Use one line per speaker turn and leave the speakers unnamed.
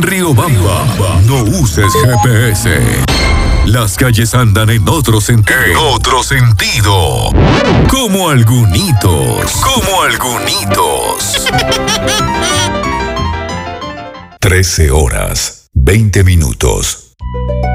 Riobamba, no uses GPS. Las calles andan en otro sentido. En otro sentido. Como algunitos. 13 horas, 20 minutos.